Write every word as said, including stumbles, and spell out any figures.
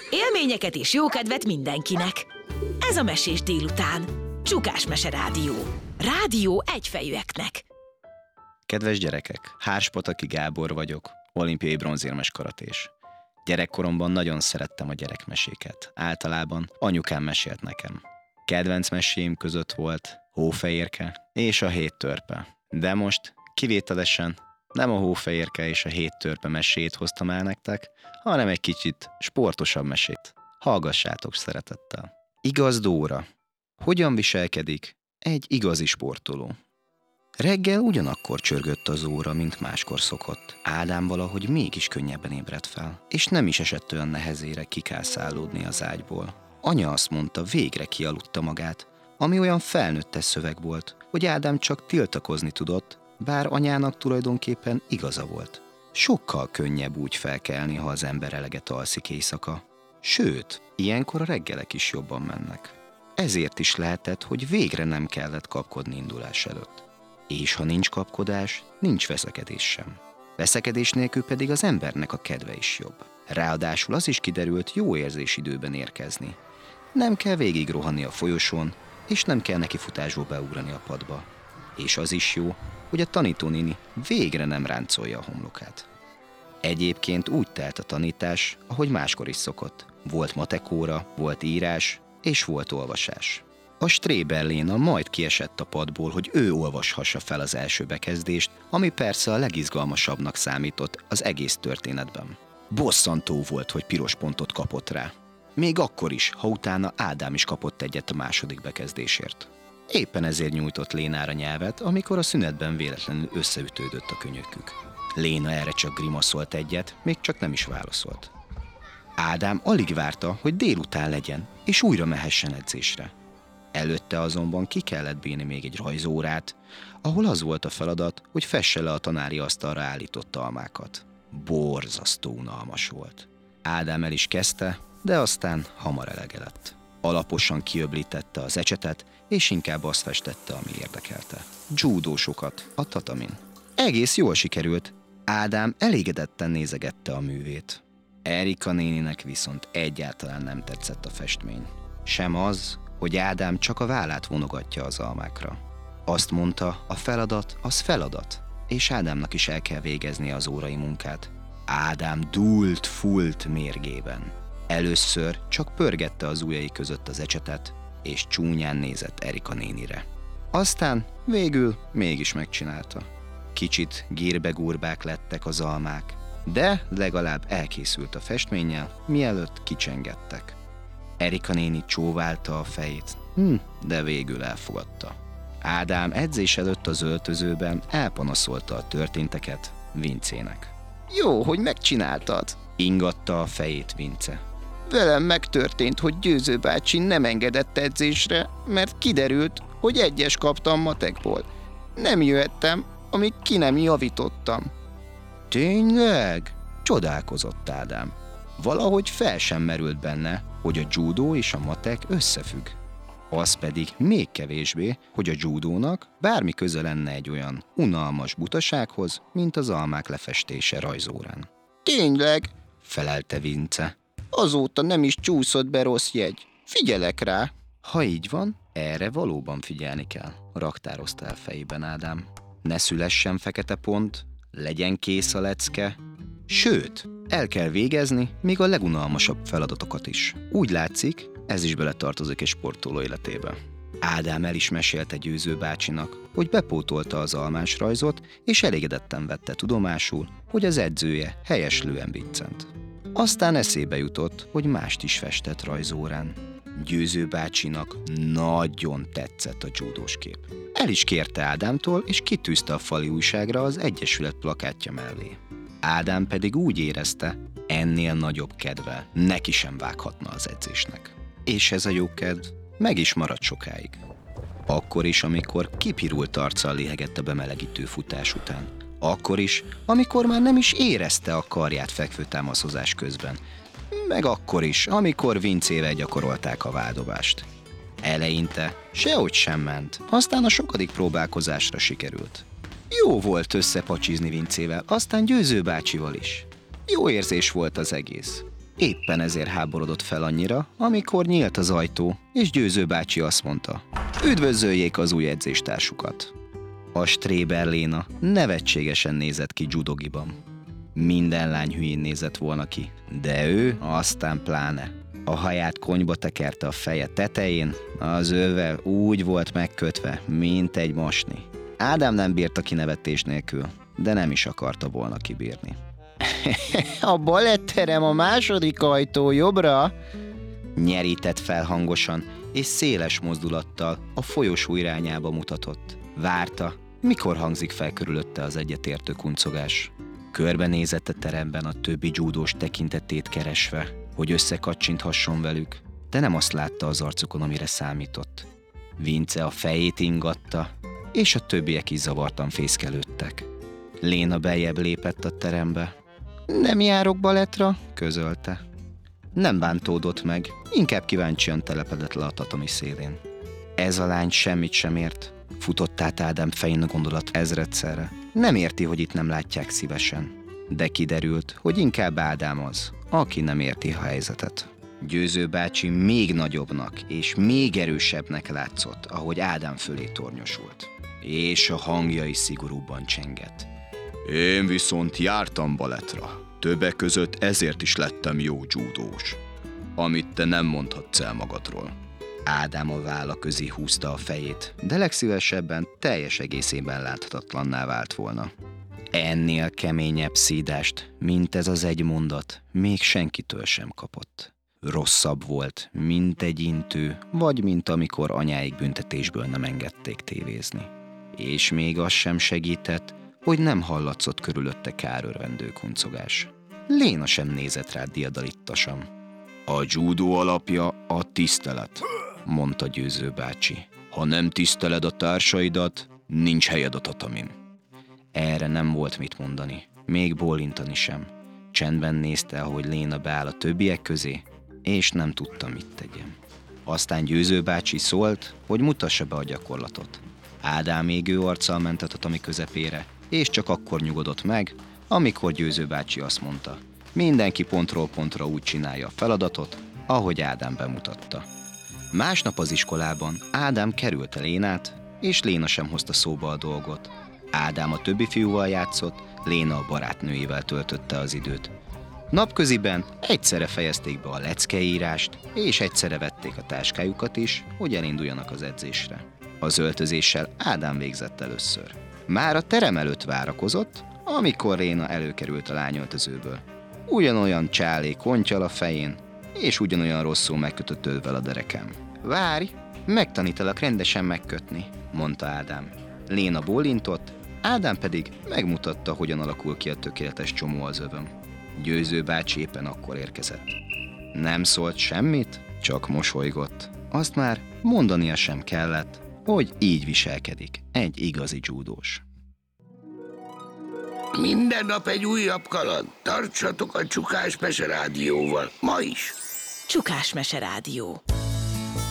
Élményeket és jókedvet mindenkinek. Ez a Mesés délután. Csukás Mese Rádió. Rádió egyfejűeknek. Kedves gyerekek, Hárspataki Gábor vagyok, olimpiai bronzérmes karatés. Gyerekkoromban nagyon szerettem a gyerekmeséket. Általában anyukám mesélt nekem. Kedvenc meséim között volt Hófehérke és a Hét törpe. De most kivételesen nem a Hófehérke és a Hét törpe mesét hoztam el nektek, hanem egy kicsit sportosabb mesét. Hallgassátok szeretettel. Igaz Dóra. Hogyan viselkedik egy igazi sportoló? Reggel ugyanakkor csörgött az óra, mint máskor szokott. Ádám valahogy mégis könnyebben ébredt fel, és nem is esett olyan nehezére kikászálódni az ágyból. Anya azt mondta, végre kialudta magát, ami olyan felnőttes szöveg volt, hogy Ádám csak tiltakozni tudott, bár anyának tulajdonképpen igaza volt. Sokkal könnyebb úgy felkelni, ha az ember eleget alszik éjszaka. Sőt, ilyenkor a reggelek is jobban mennek. Ezért is lehetett, hogy végre nem kellett kapkodni indulás előtt. És ha nincs kapkodás, nincs veszekedés sem. Veszekedés nélkül pedig az embernek a kedve is jobb. Ráadásul az is kiderült, jó érzés időben érkezni. Nem kell végig rohanni a folyosón, és nem kell neki futásból beugrani a padba. És az is jó, hogy a tanítónéni végre nem ráncolja a homlokát. Egyébként úgy telt a tanítás, ahogy máskor is szokott. Volt matekóra, volt írás, és volt olvasás. A Stréber Léna majd kiesett a padból, hogy ő olvashassa fel az első bekezdést, ami persze a legizgalmasabbnak számított az egész történetben. Bosszantó volt, hogy piros pontot kapott rá. Még akkor is, ha utána Ádám is kapott egyet a második bekezdésért. Éppen ezért nyújtott Lénára nyelvet, amikor a szünetben véletlenül összeütődött a könyökük. Léna erre csak grimaszolt egyet, még csak nem is válaszolt. Ádám alig várta, hogy délután legyen, és újra mehessen edzésre. Előtte azonban ki kellett bírni még egy rajzórát, ahol az volt a feladat, hogy fesse le a tanári asztalra állított almákat. Borzasztó unalmas volt. Ádám el is kezdte, de aztán hamar elege lett. Alaposan kiöblítette az ecsetet, és inkább azt festette, ami érdekelte. Judósokat a tatamin. Egész jól sikerült. Ádám elégedetten nézegette a művét. Erika néninek viszont egyáltalán nem tetszett a festmény. Sem az, hogy Ádám csak a vállát vonogatja az almákra. Azt mondta, a feladat az feladat, és Ádámnak is el kell végeznie az órai munkát. Ádám dúlt, fult mérgében. Először csak pörgette az ujjai között az ecsetet, és csúnyán nézett Erika nénire. Aztán végül mégis megcsinálta. Kicsit gírbe-gurbák lettek az almák, de legalább elkészült a festménnyel, mielőtt kicsengettek. Erika néni csóválta a fejét, hm, de végül elfogadta. Ádám edzés előtt az öltözőben elpanaszolta a történteket Vincének. Jó, hogy megcsináltad, ingatta a fejét Vince. Velem megtörtént, hogy Győző bácsi nem engedett edzésre, mert kiderült, hogy egyes kaptam matekból. Nem jöhettem, amíg ki nem javítottam. Tényleg? Csodálkozott Ádám. Valahogy fel sem merült benne, hogy a judó és a matek összefügg. Az pedig még kevésbé, hogy a judónak bármi köze lenne egy olyan unalmas butasághoz, mint az almák lefestése rajzórán. Tényleg? Felelte Vince. Azóta nem is csúszott be rossz jegy. Figyelek rá. Ha így van, erre valóban figyelni kell, raktározta el fejében Ádám. Ne szülessen fekete pont, legyen kész a lecke, sőt, el kell végezni még a legunalmasabb feladatokat is. Úgy látszik, ez is beletartozik egy sportoló életébe. Ádám el is mesélte Győző bácsinak, hogy bepótolta az almás rajzot, és elégedetten vette tudomásul, hogy az edzője helyeslően viccent. Aztán eszébe jutott, hogy mást is festett rajzórán. Győző bácsinak nagyon tetszett a judós kép. El is kérte Ádámtól, és kitűzte a fali újságra az egyesület plakátja mellé. Ádám pedig úgy érezte, ennél nagyobb kedvel neki sem vághatna az edzésnek. És ez a jó kedv meg is maradt sokáig. Akkor is, amikor kipirult arccal léhegett a bemelegítő futás után. Akkor is, amikor már nem is érezte a karját fekvő támaszozás közben. Meg akkor is, amikor Vincével gyakorolták a váldobást. Eleinte sehogy sem ment, aztán a sokadik próbálkozásra sikerült. Jó volt összepacsizni Vincével, aztán Győző bácsival is. Jó érzés volt az egész. Éppen ezért háborodott fel annyira, amikor nyílt az ajtó, és Győző bácsi azt mondta: üdvözöljék az új edzéstársukat. A stréber Léna nevetségesen nézett ki judogiban. Minden lány hülyén nézett volna ki, de ő aztán pláne. A haját konyba tekerte a feje tetején, az öve úgy volt megkötve, mint egy mosni. Ádám nem bírta ki nevetés nélkül, de nem is akarta volna kibírni. A baletterem a második ajtó jobbra, nyerített fel hangosan, és széles mozdulattal a folyosó irányába mutatott. Várta, mikor hangzik fel körülötte az egyetértő kuncogás. Körbenézett a teremben a többi judós tekintetét keresve, hogy összekacsinthasson velük, de nem azt látta az arcukon, amire számított. Vince a fejét ingatta, és a többiek is zavartan fészkelődtek. Léna beljebb lépett a terembe. Nem járok balettra, közölte. Nem bántódott meg, inkább kíváncsian telepedett le a tatami szélén. Ez a lány semmit sem ért, futott át Ádám fején a gondolat ezredszerre. Nem érti, hogy itt nem látják szívesen. De kiderült, hogy inkább Ádám az, aki nem érti a helyzetet. Győző bácsi még nagyobbnak és még erősebbnek látszott, ahogy Ádám fölé tornyosult. És a hangja is szigorúbban csengett. Én viszont jártam balettra. Többek között ezért is lettem jó judós. Amit te nem mondhatsz el magadról. Ádám a válla közé húzta a fejét, de legszívesebben teljes egészében láthatatlanná vált volna. Ennél keményebb szídást, mint ez az egy mondat, még senkitől sem kapott. Rosszabb volt, mint egy intő, vagy mint amikor anyáik büntetésből nem engedték tévézni. És még az sem segített, hogy nem hallatszott körülötte kárörvendő kuncogás. Léna sem nézett rá diadalittasan. A judó alapja a tisztelet, mondta Győző bácsi. Ha nem tiszteled a társaidat, nincs helyed a tatamin. Erre nem volt mit mondani, még bólintani sem. Csendben nézte, ahogy Léna beáll a többiek közé, és nem tudta, mit tegyen. Aztán Győző bácsi szólt, hogy mutassa be a gyakorlatot. Ádám égő arccal ment a tatami közepére, és csak akkor nyugodott meg, amikor Győző bácsi azt mondta: mindenki pontról pontra úgy csinálja a feladatot, ahogy Ádám bemutatta. Másnap az iskolában Ádám kerülte Lénát, és Léna sem hozta szóba a dolgot. Ádám a többi fiúval játszott, Léna a barátnőjével töltötte az időt. Napköziben egyszerre fejezték be a leckeírást, és egyszerre vették a táskájukat is, hogy elinduljanak az edzésre. Az öltözéssel Ádám végzett először. Már a terem előtt várakozott, amikor Léna előkerült a lányöltözőből. Ugyanolyan csálé kontyal a fején, és ugyanolyan rosszul megkötött öllvel a derekem. Várj, megtanítalak rendesen megkötni, mondta Ádám. Léna bólintott, Ádám pedig megmutatta, hogyan alakul ki a tökéletes csomó az övön. Győző bácsi éppen akkor érkezett. Nem szólt semmit, csak mosolygott. Azt már mondania sem kellett, hogy így viselkedik egy igazi judós. Minden nap egy újabb kaland. Tartsatok a Csukás Mese Rádióval, ma is. Csukás Mese Rádió.